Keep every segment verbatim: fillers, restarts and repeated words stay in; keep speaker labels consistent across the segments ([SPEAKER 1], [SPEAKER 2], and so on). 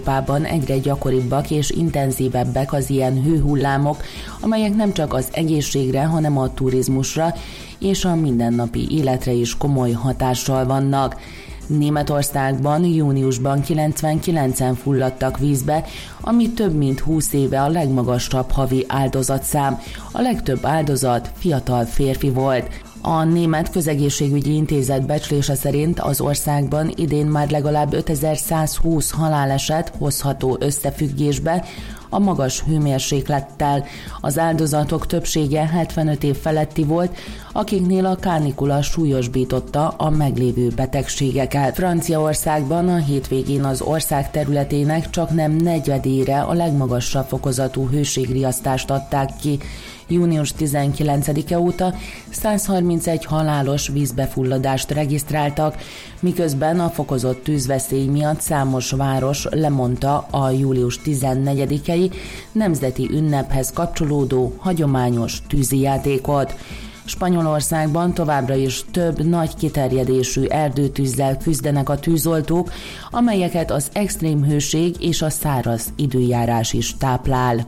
[SPEAKER 1] Európában egyre gyakoribbak és intenzívebbek az ilyen hőhullámok, amelyek nem csak az egészségre, hanem a turizmusra és a mindennapi életre is komoly hatással vannak. Németországban júniusban kilencvenkilencen fulladtak vízbe, ami több mint húsz éve a legmagasabb havi áldozatszám. A legtöbb áldozat fiatal férfi volt. A Német Közegészségügyi Intézet becslése szerint az országban idén már legalább ötezerszázhúsz haláleset hozható összefüggésbe a magas hőmérséklettel. Az áldozatok többsége hetvenöt év feletti volt, akiknél a kánikula súlyosbította a meglévő betegségeket. Franciaországban a hétvégén az ország területének csak nem negyedére a legmagasabb fokozatú hőségriasztást adták ki. június tizenkilencedike óta száz harmincegy halálos vízbefulladást regisztráltak, miközben a fokozott tűzveszély miatt számos város lemondta a július tizennegyedikei nemzeti ünnephez kapcsolódó hagyományos tűzijátékot. Spanyolországban továbbra is több nagy kiterjedésű erdőtűzzel küzdenek a tűzoltók, amelyeket az extrém hőség és a száraz időjárás is táplál.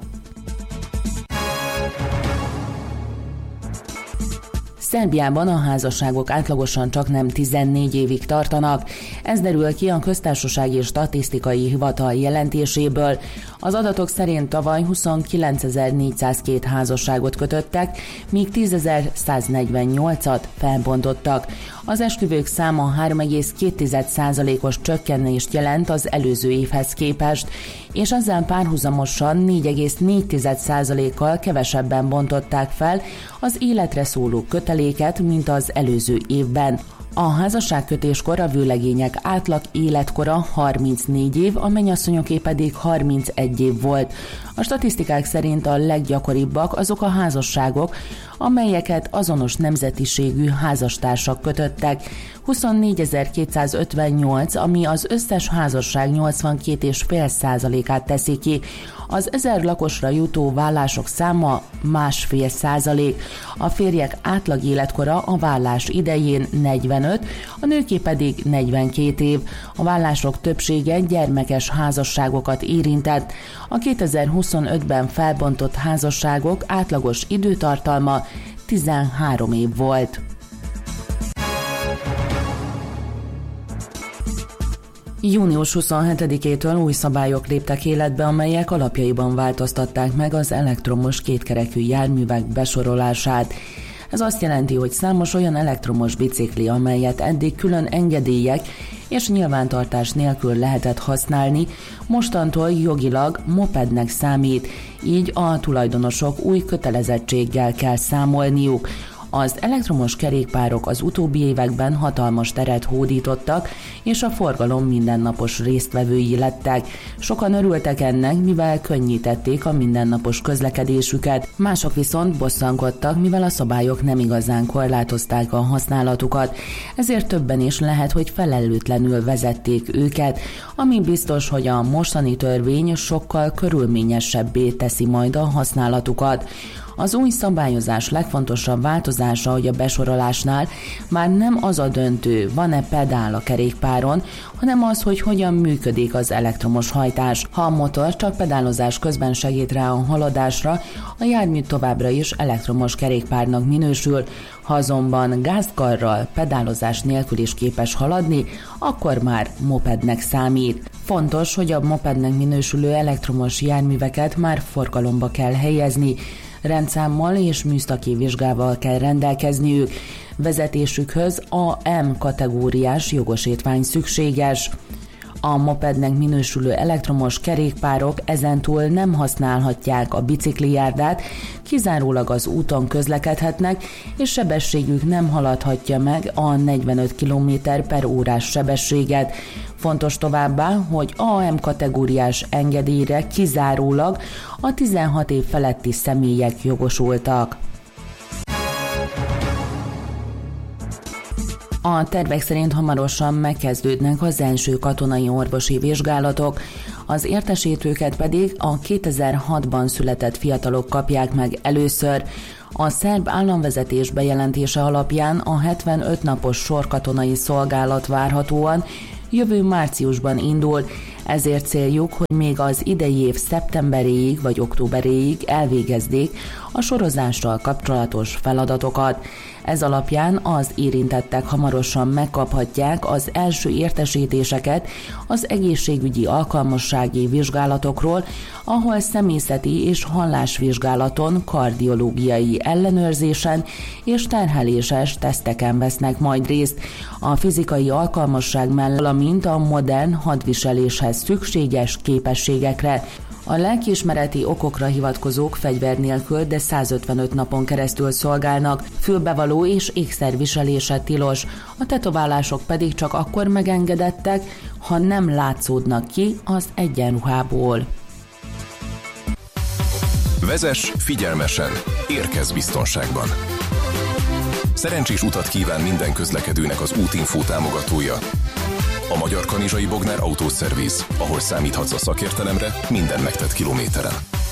[SPEAKER 1] Szerbiában a házasságok átlagosan csaknem tizennégy évig tartanak. Ez derül ki a Köztársasági Statisztikai Hivatal jelentéséből. Az adatok szerint tavaly huszonkilencezer-négyszázkettő házasságot kötöttek, míg tízezer-száznegyvennyolcat felbontottak. Az esküvők száma három egész két százalékos csökkenést jelent az előző évhez képest, és ezzel párhuzamosan négy egész négy százalékkal kevesebben bontották fel az életre szóló köteléket, mint az előző évben. A házasságkötéskor a vőlegények átlag életkora harmincnégy év, a mennyasszonyoké pedig harmincegy év volt. A statisztikák szerint a leggyakoribbak azok a házasságok, amelyeket azonos nemzetiségű házastársak kötöttek. huszonnégyezer-kétszázötvennyolc, ami az összes házasság nyolcvankét egész öt százalékát teszi ki. Az ezer lakosra jutó vállások száma másfél százalék. A férjek átlag életkora a vállás idején negyvenöt, a nőké pedig negyvenkét év. A vállások többsége gyermekes házasságokat érintett. A kétezer-huszonötben felbontott házasságok átlagos időtartalma tizenhárom év volt. június huszonhetedikétől új szabályok léptek életbe, amelyek alapjaiban változtatták meg az elektromos kétkerekű járművek besorolását. Ez azt jelenti, hogy számos olyan elektromos bicikli, amelyet eddig külön engedélyek és nyilvántartás nélkül lehetett használni, mostantól jogilag mopednek számít, így a tulajdonosok új kötelezettséggel kell számolniuk. Az elektromos kerékpárok az utóbbi években hatalmas teret hódítottak, és a forgalom mindennapos résztvevői lettek. Sokan örültek ennek, mivel könnyítették a mindennapos közlekedésüket. Mások viszont bosszankodtak, mivel a szabályok nem igazán korlátozták a használatukat. Ezért többen is lehet, hogy felelőtlenül vezették őket, ami biztos, hogy a mostani törvény sokkal körülményesebbé teszi majd a használatukat. Az új szabályozás legfontosabb változása, hogy a besorolásnál már nem az a döntő, van-e pedál a kerékpáron, hanem az, hogy hogyan működik az elektromos hajtás. Ha a motor csak pedálozás közben segít rá a haladásra, a jármű továbbra is elektromos kerékpárnak minősül. Ha azonban gázkarral, pedálozás nélkül is képes haladni, akkor már mopednek számít. Fontos, hogy a mopednek minősülő elektromos járműveket már forgalomba kell helyezni, rendszámmal és műszaki vizsgával kell rendelkezniük. Vezetésükhöz A M kategóriás jogosítvány szükséges. A mopednek minősülő elektromos kerékpárok ezentúl nem használhatják a biciklijárdát, kizárólag az úton közlekedhetnek, és sebességük nem haladhatja meg a negyvenöt kilométer per órás sebességet. Fontos továbbá, hogy A M kategóriás engedélyre kizárólag a tizenhat év feletti személyek jogosultak. A tervek szerint hamarosan megkezdődnek az első katonai orvosi vizsgálatok, az értesítőket pedig a kétezer-hatban született fiatalok kapják meg először. A szerb államvezetés bejelentése alapján a hetvenöt napos sorkatonai szolgálat várhatóan jövő márciusban indul, Ezért céljuk, hogy még az idei év szeptemberéig vagy októberéig elvégezzék a sorozással kapcsolatos feladatokat. Ez alapján az érintettek hamarosan megkaphatják az első értesítéseket az egészségügyi alkalmassági vizsgálatokról, ahol személyzeti és hallásvizsgálaton, kardiológiai ellenőrzésen és terheléses teszteken vesznek majd részt. A fizikai alkalmasság mellett, valamint a modern hadviseléshez szükséges képességekre. A lelkiismereti okokra hivatkozók fegyver nélkül, de százötvenöt napon keresztül szolgálnak, fülbevaló és ékszerviselése tilos, a tetoválások pedig csak akkor megengedettek, ha nem látszódnak ki az egyenruhából.
[SPEAKER 2] Vezess figyelmesen, érkezz biztonságban. Szerencsés utat kíván minden közlekedőnek az Útinfo támogatója. A Magyar Kanizsai Bognár Autószerviz, ahol számíthatsz a szakértelemre minden megtett kilométeren.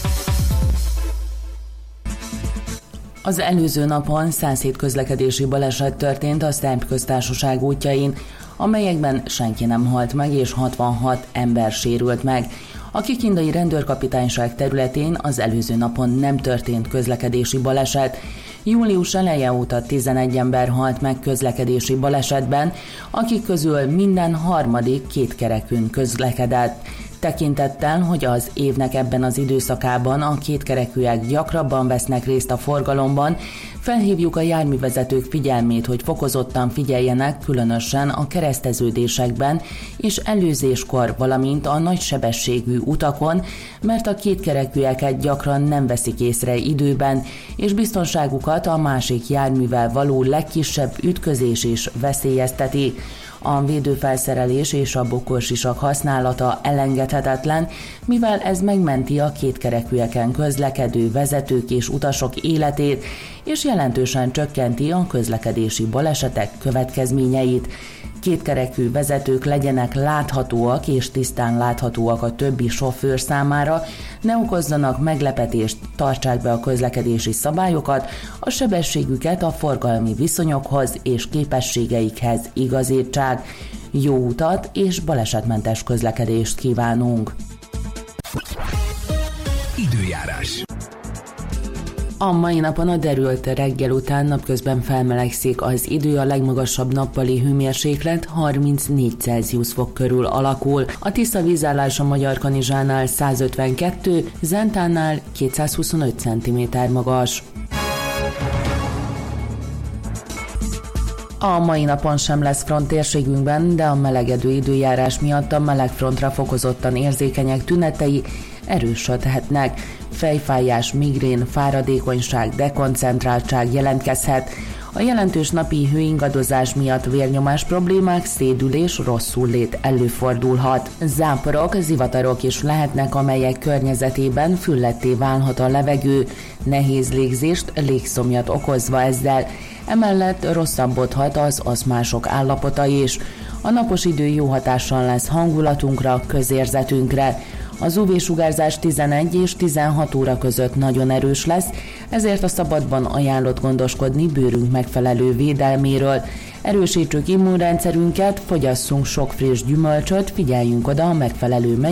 [SPEAKER 1] Az előző napon százhét közlekedési baleset történt a Szerb Köztársaság útjain, amelyekben senki nem halt meg és hatvanhat ember sérült meg. A kikindai rendőrkapitányság területén az előző napon nem történt közlekedési baleset. Július eleje óta tizenegy ember halt meg közlekedési balesetben, akik közül minden harmadik kétkerekűn közlekedett. Tekintettel, hogy az évnek ebben az időszakában a kétkerekűek gyakrabban vesznek részt a forgalomban, felhívjuk a járművezetők figyelmét, hogy fokozottan figyeljenek különösen a kereszteződésekben és előzéskor, valamint a nagysebességű utakon, mert a kétkerekűeket gyakran nem veszik észre időben, és biztonságukat a másik járművel való legkisebb ütközés is veszélyezteti. A védőfelszerelés és a bokorsisak használata elengedhetetlen, mivel ez megmenti a kétkerekűeken közlekedő vezetők és utasok életét, és jelentősen csökkenti a közlekedési balesetek következményeit. Kétkerekű vezetők legyenek láthatóak és tisztán láthatóak a többi sofőr számára, ne okozzanak meglepetést, tartsák be a közlekedési szabályokat, a sebességüket a forgalmi viszonyokhoz és képességeikhez igazítsák. Jó utat és balesetmentes közlekedést kívánunk!
[SPEAKER 3] Időjárás.
[SPEAKER 1] A mai napon a derült reggel után napközben felmelegszik az idő, a legmagasabb nappali hőmérséklet harmincnégy Celsius fok körül alakul. A tiszta vízállás a Magyarkanizsánál százötvenkettő, Zentánál kétszázhuszonöt centiméter magas. A mai napon sem lesz front térségünkben, de a melegedő időjárás miatt a melegfrontra fokozottan érzékenyek tünetei erősödhetnek. Fejfájás, migrén, fáradékonyság, dekoncentráltság jelentkezhet. A jelentős napi hőingadozás miatt vérnyomás problémák, szédülés, rosszullét előfordulhat. Záporok, zivatarok is lehetnek, amelyek környezetében fülletté válhat a levegő, nehéz légzést, légszomjat okozva ezzel. Emellett rosszabbodhat az aszmások állapota is. A napos idő jó hatással lesz hangulatunkra, közérzetünkre. Az ú vé-sugárzás tizenegy és tizenhat óra között nagyon erős lesz, ezért a szabadban ajánlott gondoskodni bőrünk megfelelő védelméről. Erősítsük immunrendszerünket, fogyasszunk sok friss gyümölcsöt, figyeljünk oda a megfelelő